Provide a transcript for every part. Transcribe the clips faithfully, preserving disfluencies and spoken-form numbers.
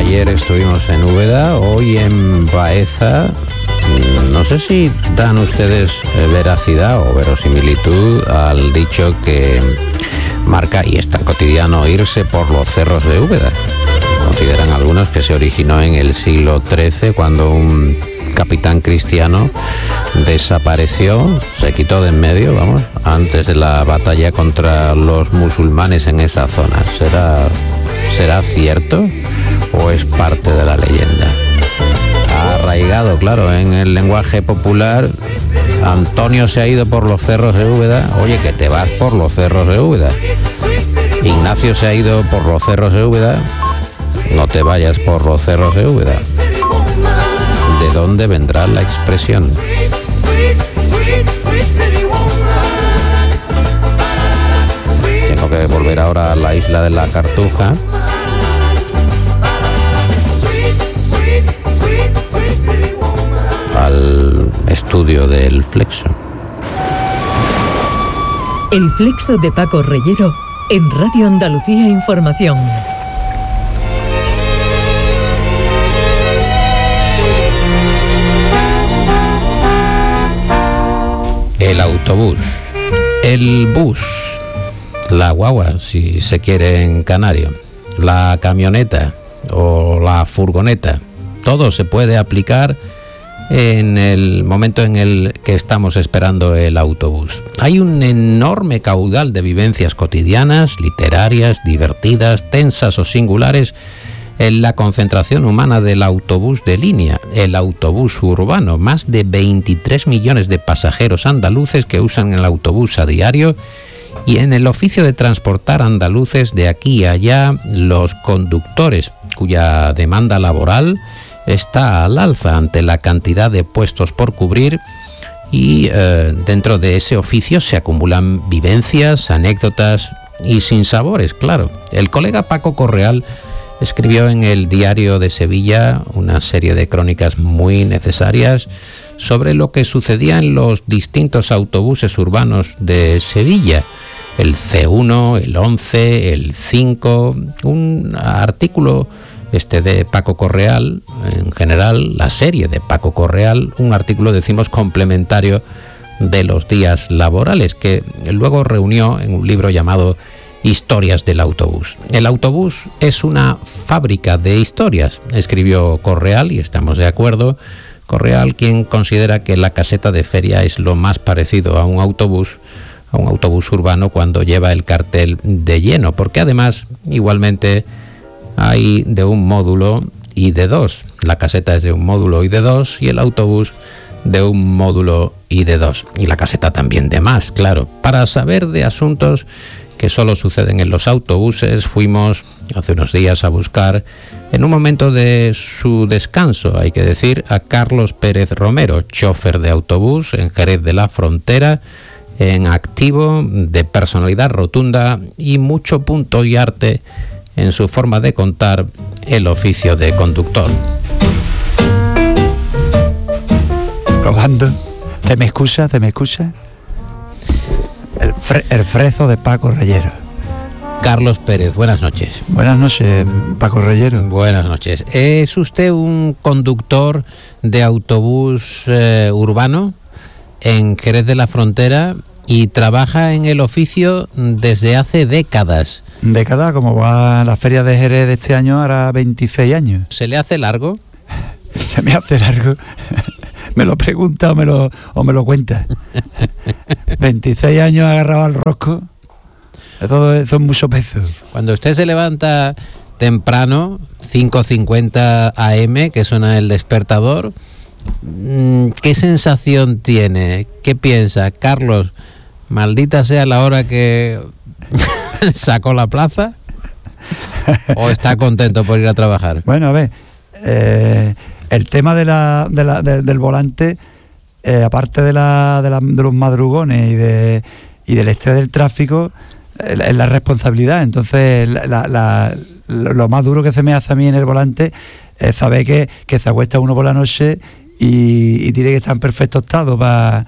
ayer estuvimos en Úbeda, hoy en Baeza. No sé si dan ustedes veracidad o verosimilitud al dicho que marca, y es tan cotidiano, irse por los cerros de Úbeda. Consideran algunos que se originó en el siglo trece, cuando un capitán cristiano desapareció, se quitó de en medio, vamos, antes de la batalla contra los musulmanes en esa zona. ¿Será, será cierto o es parte de la leyenda? Arraigado, claro, en el lenguaje popular. Antonio se ha ido por los cerros de Úbeda. Oye, que te vas por los cerros de Úbeda. Ignacio se ha ido por los cerros de Úbeda. No te vayas por los cerros de Úbeda. ¿De dónde vendrá la expresión? Tengo que volver ahora a la isla de la Cartuja. Al estudio del Flexo. El Flexo de Paco Reyero en Radio Andalucía Información. El autobús, el bus, la guagua, si se quiere en canario, la camioneta o la furgoneta, todo se puede aplicar en el momento en el que estamos esperando el autobús. Hay un enorme caudal de vivencias cotidianas, literarias, divertidas, tensas o singulares en la concentración humana del autobús de línea, el autobús urbano. Más de veintitrés millones de pasajeros andaluces que usan el autobús a diario, y en el oficio de transportar andaluces de aquí a allá, los conductores, cuya demanda laboral está al alza ante la cantidad de puestos por cubrir, y eh, dentro de ese oficio se acumulan vivencias, anécdotas y sinsabores, claro. El colega Paco Correal escribió en el Diario de Sevilla una serie de crónicas muy necesarias sobre lo que sucedía en los distintos autobuses urbanos de Sevilla, el C uno, el once, el cinco, un artículo este de Paco Correal, en general la serie de Paco Correal, un artículo, decimos, complementario de los días laborales, que luego reunió en un libro llamado Historias del autobús. El autobús es una fábrica de historias, escribió Correal, y estamos de acuerdo. Correal, quien considera que la caseta de feria es lo más parecido a un autobús, a un autobús urbano cuando lleva el cartel de lleno, porque además, igualmente, hay de un módulo y de dos. La caseta es de un módulo y de dos, y el autobús de un módulo y de dos. Y la caseta también de más, claro. Para saber de asuntos que solo suceden en los autobuses, fuimos hace unos días a buscar, en un momento de su descanso, hay que decir, a Carlos Pérez Romero, chofer de autobús en Jerez de la Frontera, en activo, de personalidad rotunda y mucho punto y arte en su forma de contar el oficio de conductor. Probando. ¿Te me excusa? ¿Te me excusa? El, fre- el frezo de Paco Reyero. Carlos Pérez, buenas noches. Buenas noches, Paco Reyero. Buenas noches. ¿Es usted un conductor de autobús eh, urbano en Jerez de la Frontera y trabaja en el oficio desde hace décadas? Décadas, como va a la feria de Jerez de este año, hará veintiséis años. ¿Se le hace largo? Se me hace largo. ¿Me lo pregunta o me lo, o me lo cuenta? veintiséis años agarrado al rosco. Todo eso es mucho peso. Cuando usted se levanta temprano, cinco cincuenta a eme, que suena el despertador, ¿qué sensación tiene? ¿Qué piensa? Carlos, maldita sea la hora que sacó la plaza, ¿o está contento por ir a trabajar? Bueno, a ver, eh, el tema de la, de la, de, del volante, eh, aparte de, la, de, la, de los madrugones y, de, y del estrés del tráfico, eh, es la responsabilidad. Entonces, la, la, la, lo más duro que se me hace a mí en el volante es saber que, que se acuesta uno por la noche y, y tiene que estar en perfecto estado para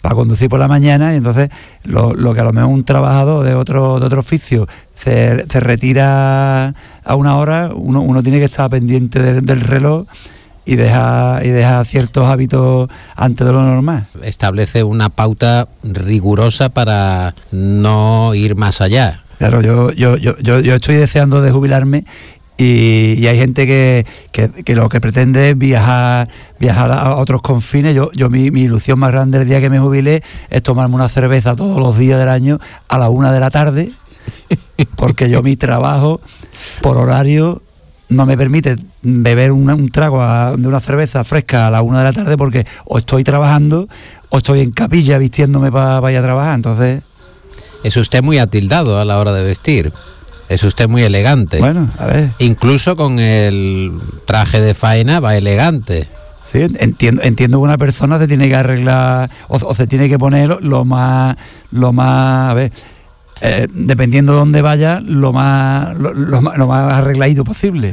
para conducir por la mañana, y entonces lo, lo que a lo mejor un trabajador de otro de otro oficio se, se retira a una hora, uno, uno tiene que estar pendiente del, del reloj y deja, y deja ciertos hábitos antes de lo normal. Establece una pauta rigurosa para no ir más allá. Claro, yo, yo, yo, yo, yo estoy deseando de jubilarme. Y, y hay gente que, que, que lo que pretende es viajar viajar a otros confines. Yo, yo mi, mi ilusión más grande el día que me jubile es tomarme una cerveza todos los días del año a la una de la tarde, porque yo mi trabajo por horario no me permite beber un, un trago a, de una cerveza fresca a la una de la tarde, porque o estoy trabajando o estoy en capilla vistiéndome para pa ir a trabajar. Entonces es usted muy atildado a la hora de vestir. Es usted muy elegante. Bueno, a ver. Incluso con el traje de faena va elegante. Sí, entiendo, entiendo que una persona se tiene que arreglar o, o se tiene que poner lo, lo más, lo más, a ver, eh, dependiendo de dónde vaya, lo más, lo, lo más, lo más arregladito posible.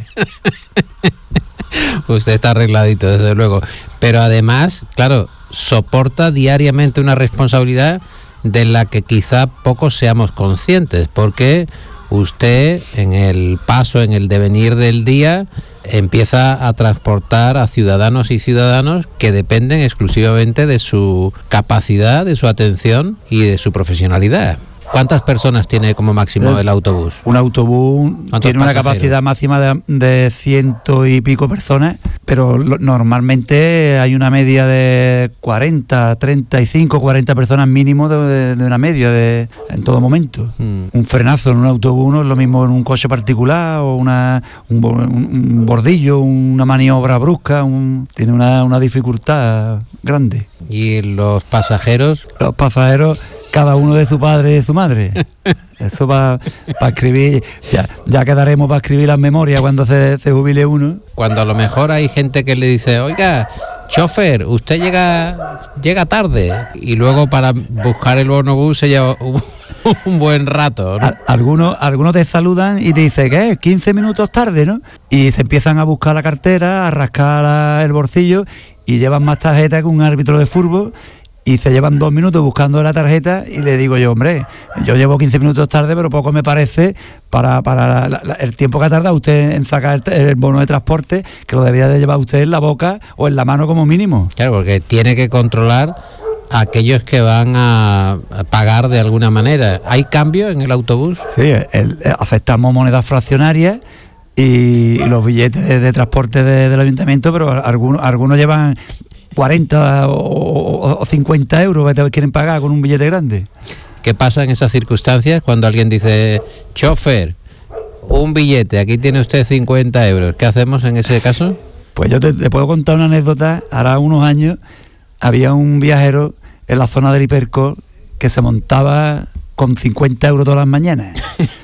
Usted está arregladito, desde luego. Pero además, claro, soporta diariamente una responsabilidad de la que quizá pocos seamos conscientes, porque usted en el paso, en el devenir del día, empieza a transportar a ciudadanos y ciudadanos que dependen exclusivamente de su capacidad, de su atención y de su profesionalidad. ¿Cuántas personas tiene como máximo el autobús? Un autobús tiene una pasajeros? capacidad máxima de, de ciento y pico personas, pero lo, normalmente hay una media de cuarenta, treinta y cinco, cuarenta personas mínimo de, de, de una media de, en todo momento. Hmm. Un frenazo en un autobús no es lo mismo en un coche particular o una, un, un, un bordillo, una maniobra brusca, un, tiene una, una dificultad grande. ¿Y los pasajeros? Los pasajeros, cada uno de su padre y de su madre. Eso para pa escribir, ya, ya quedaremos para escribir las memorias cuando se, se jubile uno. Cuando a lo mejor hay gente que le dice, oiga, chofer, usted llega llega tarde, y luego para buscar el bonobús se lleva un, un buen rato, ¿no? Algunos, algunos te saludan y te dicen, ¿qué es? quince minutos tarde, ¿no? Y se empiezan a buscar la cartera, a rascar la, el bolsillo, y llevan más tarjetas que un árbitro de fútbol. Y se llevan dos minutos buscando la tarjeta, y le digo yo, hombre, yo llevo quince minutos tarde, pero poco me parece para, para la, la, el tiempo que ha tardado usted en sacar el, el bono de transporte, que lo debería de llevar usted en la boca o en la mano como mínimo. Claro, porque tiene que controlar a aquellos que van a pagar de alguna manera. ¿Hay cambio en el autobús? Sí, el, aceptamos monedas fraccionarias y, y los billetes de, de transporte de, del ayuntamiento, pero algunos, algunos llevan cuarenta o, o cincuenta euros que te quieren pagar con un billete grande. ¿Qué pasa en esas circunstancias cuando alguien dice, chofer, un billete, aquí tiene usted cincuenta euros? ¿Qué hacemos en ese caso? Pues yo te, te puedo contar una anécdota. Hará unos años había un viajero en la zona del Hipercor que se montaba con cincuenta euros todas las mañanas.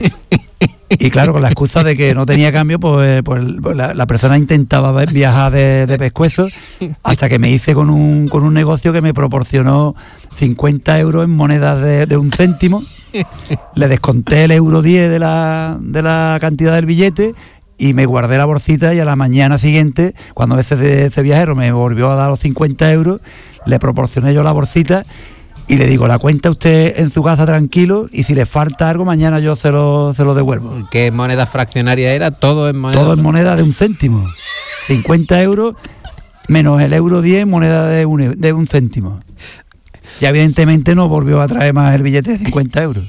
Y claro, con la excusa de que no tenía cambio, pues, pues la, la persona intentaba viajar de, de pescuezo, hasta que me hice con un, con un negocio que me proporcionó cincuenta euros en monedas de, de un céntimo. Le desconté el euro diez de la, de la cantidad del billete y me guardé la bolsita, y a la mañana siguiente, cuando ese, ese viajero me volvió a dar los cincuenta euros, le proporcioné yo la bolsita. Y le digo, la cuenta usted en su casa tranquilo, y si le falta algo, mañana yo se lo, se lo devuelvo. ¿Qué moneda fraccionaria era? Todo en moneda. Todo en moneda de un céntimo. cincuenta euros menos el euro diez, moneda de un, de un céntimo. Y evidentemente no volvió a traer más el billete de cincuenta euros.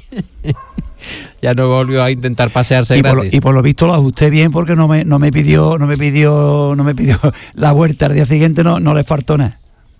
Ya no volvió a intentar pasearse y gratis. Por lo, y por lo visto lo ajusté bien, porque no me, no me pidió, no me pidió, no me pidió la vuelta al día siguiente, no, no le faltó nada.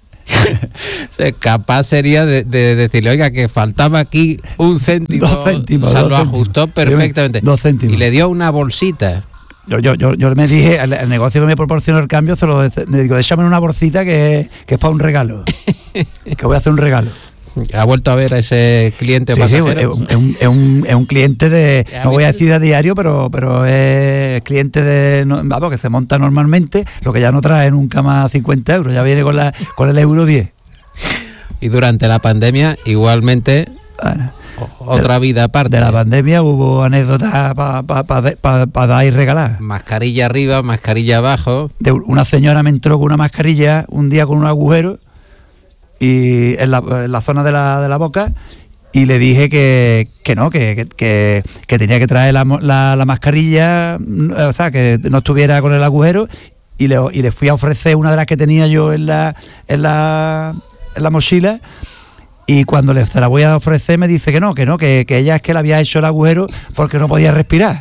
O sea, capaz sería de, de decirle, oiga, que faltaba aquí un céntimo. Dos céntimos. O sea, dos lo céntimos. ajustó perfectamente. Dos céntimos. Y le dio una bolsita. Yo, yo, yo, yo me dije, el, el negocio que me proporcionó el cambio, se lo le digo, déjame una bolsita que, que es para un regalo. Que voy a hacer un regalo. ¿Ha vuelto a ver a ese cliente? Sí, sí, pasajero? es, un, es, un, es, un, es un cliente de, no voy a decir a diario, pero pero es cliente de, no, vamos, que se monta normalmente, lo que ya no trae nunca más cincuenta euros, ya viene con la con el euro diez. Y durante la pandemia, igualmente, bueno, otra de, vida aparte. De la pandemia hubo anécdotas para pa, pa, pa, pa dar y regalar. Mascarilla arriba, mascarilla abajo. De una señora me entró con una mascarilla un día con un agujero, y en la, en la zona de la, de la boca, y le dije que, que no, que, que, que tenía que traer la, la, la mascarilla, o sea, que no estuviera con el agujero, y le, y le fui a ofrecer una de las que tenía yo en la, en la, en la mochila. Y cuando le se la voy a ofrecer me dice que no, que no, que, que ella es que le había hecho el agujero porque no podía respirar.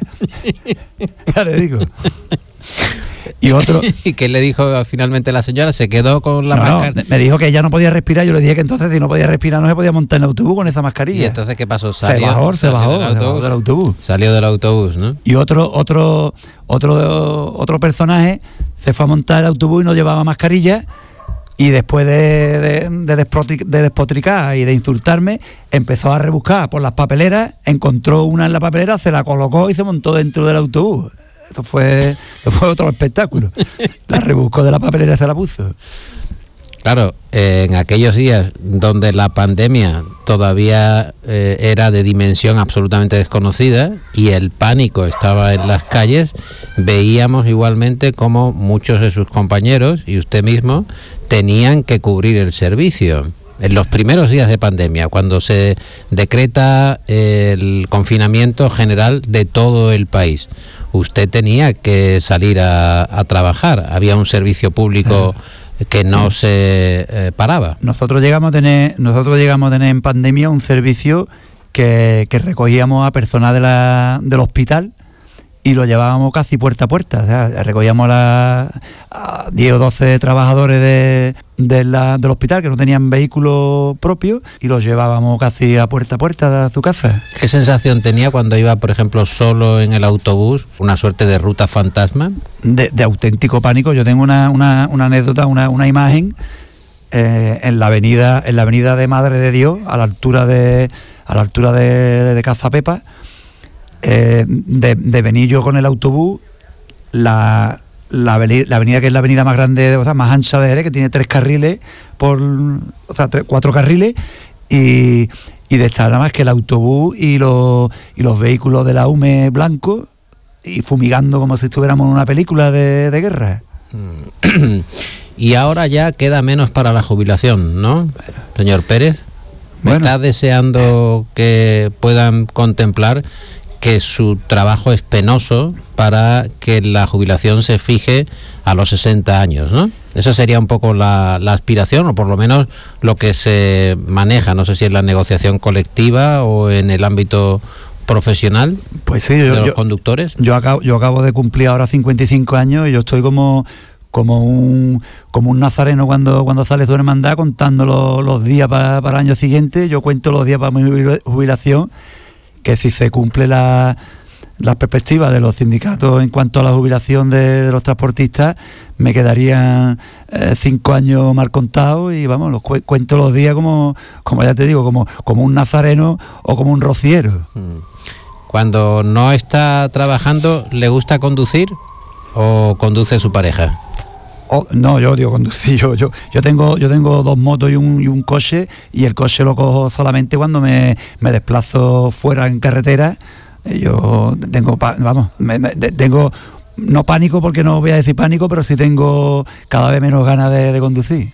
Ya le digo. Y otro. ¿Y qué le dijo finalmente la señora? ¿Se quedó con la no, mascarilla? No, me dijo que ella no podía respirar. Yo le dije que entonces si no podía respirar no se podía montar en el autobús con esa mascarilla. ¿Y entonces qué pasó? ¿Salió, se bajó, se bajó, del se bajó del autobús. Salió del autobús, ¿no? Y otro, otro, otro, otro personaje se fue a montar el autobús y no llevaba mascarilla. Y después de, de, de, despotric, de despotricar y de insultarme, empezó a rebuscar por las papeleras, encontró una en la papelera, se la colocó y se montó dentro del autobús. Eso fue, eso fue otro espectáculo. La rebuscó de la papelera y se la puso. Claro, eh, en aquellos días donde la pandemia todavía eh, era de dimensión absolutamente desconocida y el pánico estaba en las calles, veíamos igualmente cómo muchos de sus compañeros y usted mismo tenían que cubrir el servicio. En los primeros días de pandemia, cuando se decreta el confinamiento general de todo el país, usted tenía que salir a, a trabajar. Había un servicio público que no sí. se eh, paraba. Nosotros llegamos a tener, nosotros llegamos a tener en pandemia un servicio que, que recogíamos a personas de la, del hospital y lo llevábamos casi puerta a puerta. O sea, recogíamos la, a diez o doce trabajadores de, de la, del hospital que no tenían vehículo propio y los llevábamos casi a puerta a puerta de su casa. ¿Qué sensación tenía cuando iba, por ejemplo, solo en el autobús, una suerte de ruta fantasma? De, de auténtico pánico. Yo tengo una, una, una anécdota, una, una imagen eh, en la avenida en la avenida de Madre de Dios, a la altura de a la altura de, de, de Cazapepa. Eh, de, de venir yo con el autobús, la, la, la avenida que es la avenida más grande, o sea, más ancha de Jerez, que tiene tres carriles, por, o sea, tres, cuatro carriles, y, y de estar nada más que el autobús y los, y los vehículos de la U M E blancos, y fumigando como si estuviéramos en una película de, de guerra. Y ahora ya queda menos para la jubilación, ¿no, señor Pérez? ¿Me bueno. está deseando que puedan contemplar que su trabajo es penoso para que la jubilación se fije a los sesenta años, ¿no? Esa sería un poco la, la aspiración, o por lo menos lo que se maneja, no sé si en la negociación colectiva o en el ámbito profesional. Pues sí, yo, de los yo, conductores. Yo acabo, yo acabo de cumplir ahora cincuenta y cinco años y yo estoy como como un como un nazareno cuando cuando sale su hermandad contando los, los días para, para el año siguiente. Yo cuento los días para mi jubilación, que si se cumple la, la perspectiva de los sindicatos en cuanto a la jubilación de, de los transportistas, me quedarían eh, cinco años mal contados y vamos, los cu- cuento los días como, como ya te digo, como, como un nazareno o como un rociero. Cuando no está trabajando, ¿le gusta conducir o conduce su pareja? Oh, no, yo digo conducir, yo, yo, yo tengo, yo tengo dos motos y un, y un coche, y el coche lo cojo solamente cuando me, me desplazo fuera en carretera. Yo tengo, vamos, me, me, tengo, no pánico porque no voy a decir pánico, pero sí tengo cada vez menos ganas de, de conducir.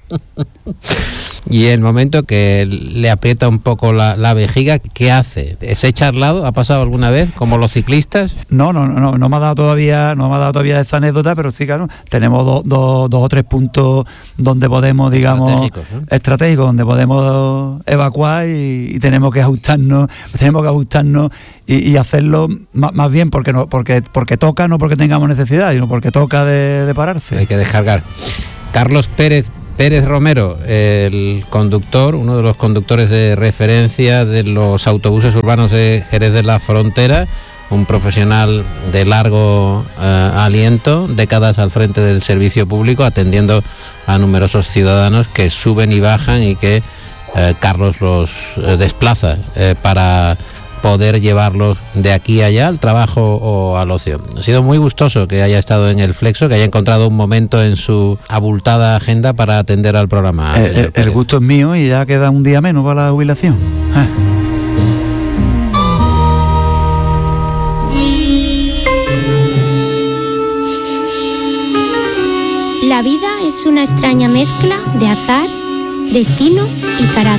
Y el momento que le aprieta un poco la, la vejiga, ¿qué hace? ¿Se echa al lado? ¿Ha pasado alguna vez, como los ciclistas? No, no, no, no me ha dado todavía, no me ha dado todavía esa anécdota, pero sí, claro, tenemos dos do, do o tres puntos donde podemos, digamos, estratégicos, ¿eh? estratégicos donde podemos evacuar y, y tenemos que ajustarnos, tenemos que ajustarnos y, y hacerlo más, más bien porque no, porque, porque toca, no porque tengamos necesidad, sino porque toca de, de pararse. Hay que descargar. Carlos Pérez Pérez Romero, el conductor, uno de los conductores de referencia de los autobuses urbanos de Jerez de la Frontera, un profesional de largo eh, aliento, décadas al frente del servicio público, atendiendo a numerosos ciudadanos que suben y bajan y que eh, Carlos los eh, desplaza eh, para poder llevarlos de aquí a allá al trabajo o al ocio. Ha sido muy gustoso que haya estado en el Flexo, que haya encontrado un momento en su abultada agenda para atender al programa. El, el, el gusto es mío y ya queda un día menos para la jubilación. Ah. La vida es una extraña mezcla de azar, destino y carácter.